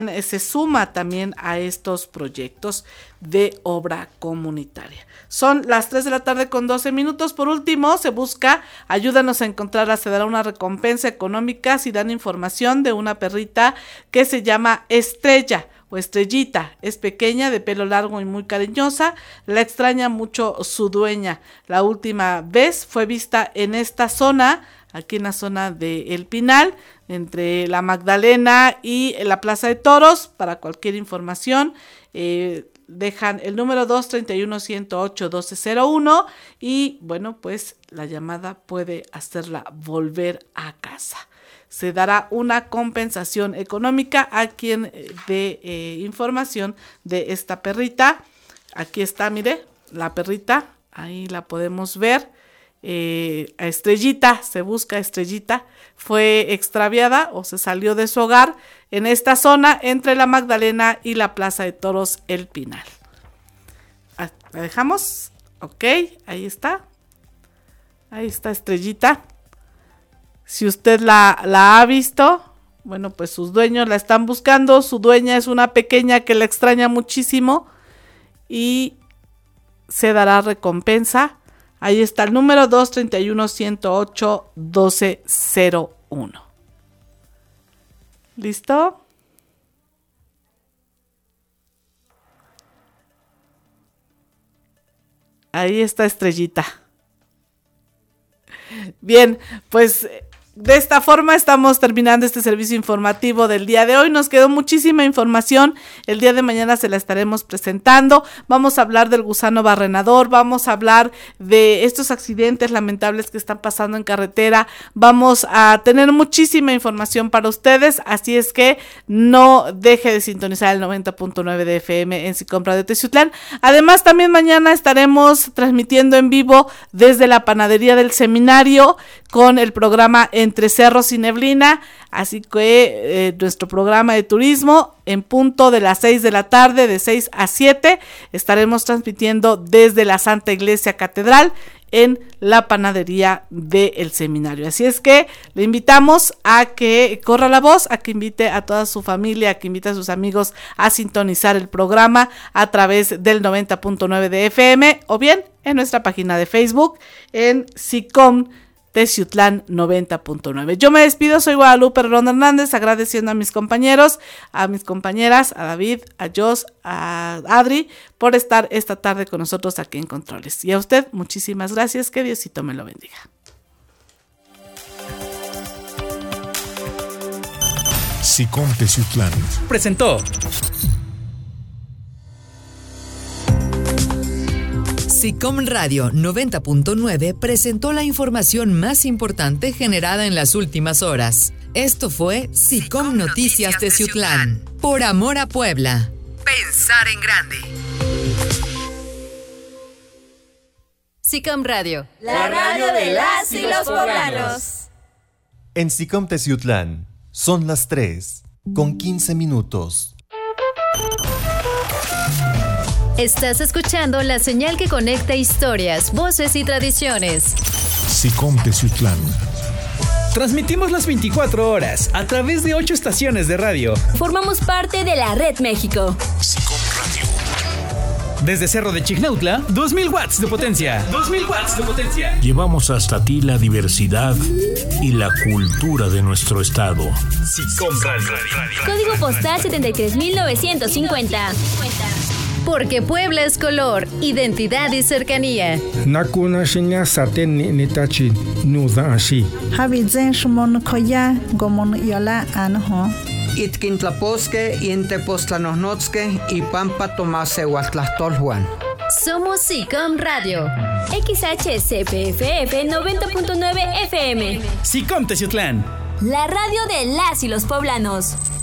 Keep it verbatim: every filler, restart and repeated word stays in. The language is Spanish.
se suma también a estos proyectos de obra comunitaria. Son las tres de la tarde con doce minutos. Por último, se busca, ayúdanos a encontrarla, se dará una recompensa económica si dan información de una perrita que se llama Estrella o Estrellita. Es pequeña, de pelo largo y muy cariñosa. La extraña mucho su dueña. La última vez fue vista en esta zona, aquí en la zona de El Pinal, entre la Magdalena y la Plaza de Toros. Para cualquier información, eh, dejan el número dos tres uno, uno cero ocho, uno dos cero uno y bueno, pues la llamada puede hacerla volver a casa. Se dará una compensación económica a quien dé eh, información de esta perrita. Aquí está, mire, la perrita, ahí la podemos ver. Eh, a Estrellita, se busca Estrellita, fue extraviada o se salió de su hogar en esta zona entre la Magdalena y la Plaza de Toros El Pinal. La dejamos, ok, ahí está, ahí está Estrellita. Si usted la, la ha visto, bueno, pues sus dueños la están buscando. Su dueña es una pequeña que la extraña muchísimo y se dará recompensa. Ahí está el número dos tres uno, uno cero ocho, uno dos cero uno. ¿Listo? Ahí está Estrellita. Bien, pues de esta forma estamos terminando este servicio informativo del día de hoy. Nos quedó muchísima información. El día de mañana se la estaremos presentando. Vamos a hablar del gusano barrenador. Vamos a hablar de estos accidentes lamentables que están pasando en carretera. Vamos a tener muchísima información para ustedes. Así es que no deje de sintonizar el noventa punto nueve de F M en SICOM Radio Teciutlán. Además, también mañana estaremos transmitiendo en vivo desde la panadería del Seminario con el programa Entre Cerros y Neblina, así que eh, nuestro programa de turismo en punto de las seis de la tarde, de seis a siete, estaremos transmitiendo desde la Santa Iglesia Catedral en la panadería del Seminario. Así es que le invitamos a que corra la voz, a que invite a toda su familia, a que invite a sus amigos a sintonizar el programa a través del noventa punto nueve de F M o bien en nuestra página de Facebook en SICOM Teciutlán noventa punto nueve. Yo me despido, soy Guadalupe Ron Hernández, agradeciendo a mis compañeros, a mis compañeras, a David, a Jos, a Adri, por estar esta tarde con nosotros aquí en Controles. Y a usted, muchísimas gracias, que Diosito me lo bendiga. SICOM Teciutlán presentó SICOM Radio noventa punto nueve presentó la información más importante generada en las últimas horas. Esto fue SICOM Noticias Teciutlán. Por amor a Puebla. Pensar en grande. SICOM Radio. La radio de las y los poblanos. En SICOM Teciutlán son las tres con quince minutos. Estás escuchando la señal que conecta historias, voces y tradiciones. SICOM Teciutlán. Transmitimos las veinticuatro horas a través de ocho estaciones de radio. Formamos parte de la Red México. SICOM Radio. Desde Cerro de Chignautla, dos mil watts de potencia. dos mil watts de potencia. Llevamos hasta ti la diversidad y la cultura de nuestro estado. SICOM Radio. Código postal setenta y tres mil novecientos cincuenta. Porque Puebla es color, identidad y cercanía. Nakuna shinya saten ni nitachi nuda ashi. Habizen shmon koya gomon yola anho. Itkintlaposque y Intepostlanosnotzque y Pampa Tomase Huatlastolhuan. Somos SICOM Radio. X H C P F F noventa punto nueve F M. SICOM Teciutlán. La radio de las y los poblanos.